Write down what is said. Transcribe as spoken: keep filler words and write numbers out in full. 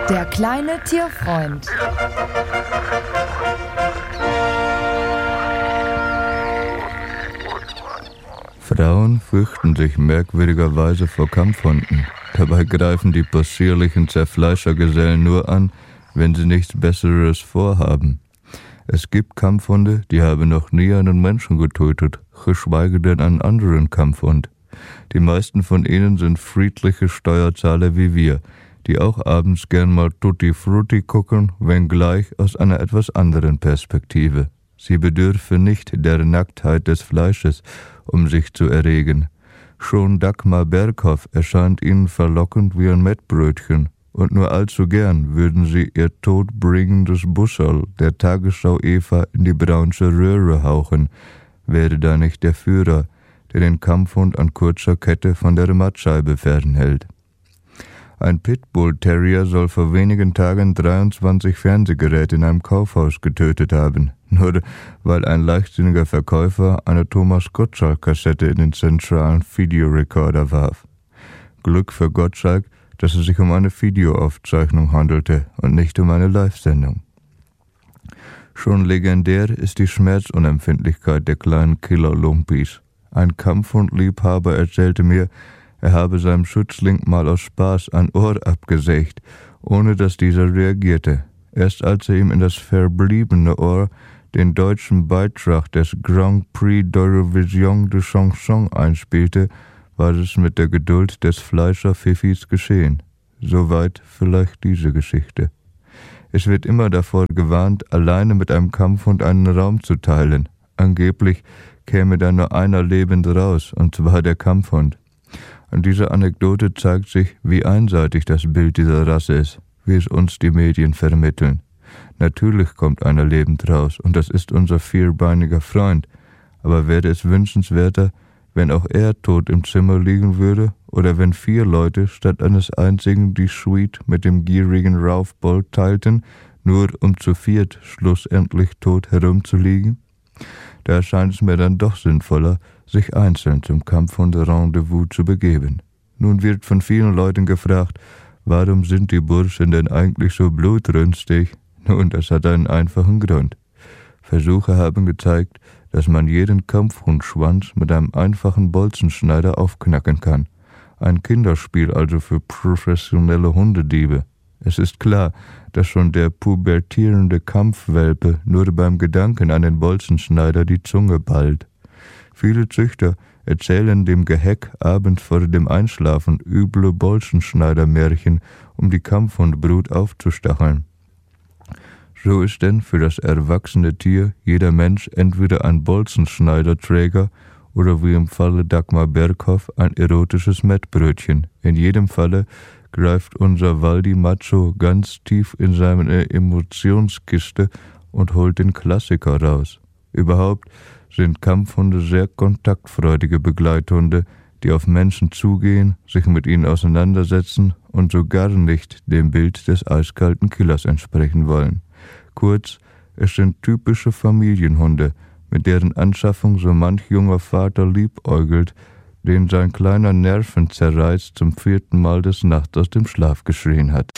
Der kleine Tierfreund. Frauen fürchten sich merkwürdigerweise vor Kampfhunden. Dabei greifen die possierlichen Zerfleischergesellen nur an, wenn sie nichts Besseres vorhaben. Es gibt Kampfhunde, die haben noch nie einen Menschen getötet, geschweige denn einen anderen Kampfhund. Die meisten von ihnen sind friedliche Steuerzahler wie wir, die auch abends gern mal Tutti Frutti gucken, wenngleich aus einer etwas anderen Perspektive. Sie bedürfen nicht der Nacktheit des Fleisches, um sich zu erregen. Schon Dagmar Berghoff erscheint ihnen verlockend wie ein Mettbrötchen, und nur allzu gern würden sie ihr todbringendes Busserl der Tagesschau Eva in die braunsche Röhre hauchen, wäre da nicht der Führer, der den Kampfhund an kurzer Kette von der Mattscheibe fernhält. Ein Pitbull-Terrier soll vor wenigen Tagen dreiundzwanzig Fernsehgeräte in einem Kaufhaus getötet haben, nur weil ein leichtsinniger Verkäufer eine Thomas Gottschalk-Kassette in den zentralen Videorekorder warf. Glück für Gottschalk, dass es sich um eine Videoaufzeichnung handelte und nicht um eine Live-Sendung. Schon legendär ist die Schmerzunempfindlichkeit der kleinen Killer-Lumpis. Ein Kampfhundliebhaber erzählte mir, er habe seinem Schützling mal aus Spaß ein Ohr abgesägt, ohne dass dieser reagierte. Erst als er ihm in das verbliebene Ohr den deutschen Beitrag des Grand Prix d'Eurovision de Chanson einspielte, war es mit der Geduld des Fleischer-Fifis geschehen. Soweit vielleicht diese Geschichte. Es wird immer davor gewarnt, alleine mit einem Kampfhund einen Raum zu teilen. Angeblich käme dann nur einer lebend raus, und zwar der Kampfhund. An dieser Anekdote zeigt sich, wie einseitig das Bild dieser Rasse ist, wie es uns die Medien vermitteln. Natürlich kommt einer lebend raus, und das ist unser vierbeiniger Freund, aber wäre es wünschenswerter, wenn auch er tot im Zimmer liegen würde, oder wenn vier Leute statt eines einzigen die Suite mit dem gierigen Ralph Bolt teilten, nur um zu viert schlussendlich tot herumzuliegen? Da erscheint es mir dann doch sinnvoller, sich einzeln zum Kampfhund-Rendezvous zu begeben. Nun wird von vielen Leuten gefragt, warum sind die Burschen denn eigentlich so blutrünstig? Nun, das hat einen einfachen Grund. Versuche haben gezeigt, dass man jeden Kampfhundschwanz mit einem einfachen Bolzenschneider aufknacken kann. Ein Kinderspiel also für professionelle Hundediebe. Es ist klar, dass schon der pubertierende Kampfwelpe nur beim Gedanken an den Bolzenschneider die Zunge ballt. Viele Züchter erzählen dem Geheck abends vor dem Einschlafen üble Bolzenschneidermärchen, um die Kampfhundbrut aufzustacheln. So ist denn für das erwachsene Tier jeder Mensch entweder ein Bolzenschneiderträger oder wie im Falle Dagmar Berghoff ein erotisches Mettbrötchen. In jedem Falle greift unser Waldi Macho ganz tief in seine Emotionskiste und holt den Klassiker raus. Überhaupt sind Kampfhunde sehr kontaktfreudige Begleithunde, die auf Menschen zugehen, sich mit ihnen auseinandersetzen und so gar nicht dem Bild des eiskalten Killers entsprechen wollen. Kurz, es sind typische Familienhunde, mit deren Anschaffung so manch junger Vater liebäugelt, den sein kleiner Nervenzerreiß zum vierten Mal des Nachts aus dem Schlaf geschrien hat.